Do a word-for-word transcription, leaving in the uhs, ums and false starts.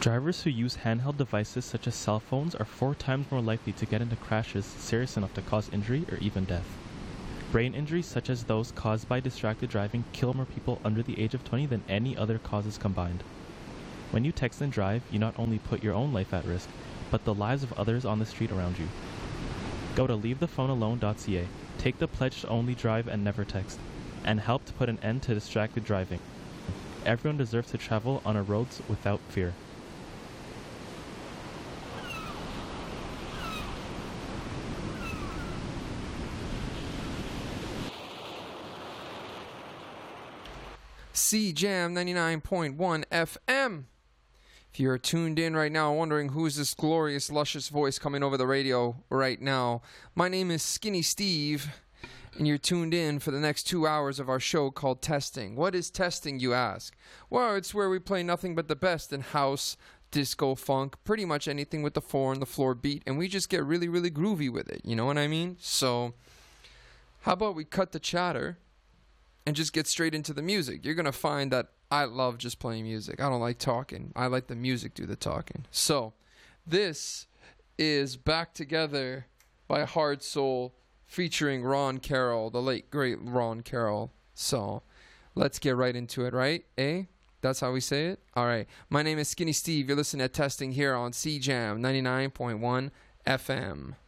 Drivers who use handheld devices such as cell phones are four times more likely to get into crashes serious enough to cause injury or even death. Brain injuries such as those caused by distracted driving kill more people under the age of twenty than any other causes combined. When you text and drive, you not only put your own life at risk, but the lives of others on the street around you. Go to leave the phone alone dot c a, take the pledge to only drive and never text, and help to put an end to distracted driving. Everyone deserves to travel on our roads without fear. C Jam ninety-nine point one F M. If you're tuned in right now wondering who's this glorious, luscious voice coming over the radio right now, my name is Skinny Steve, and you're tuned in for the next two hours of our show called Testing. What is testing, you ask? Well, it's where we play nothing but the best in house, disco, funk, pretty much anything with the four on the floor beat, and we just get really, really groovy with it. You know what I mean? So, how about we cut the chatter and just get straight into the music? You're going to find that I love just playing music. I don't like talking. I like the music do the talking. So, this is Back Together by Hard Soul featuring Ron Carroll, the late, great Ron Carroll. So, let's get right into it, right? Eh? That's how we say it? All right. My name is Skinny Steve. You're listening to Testing here on C Jam ninety-nine point one F M.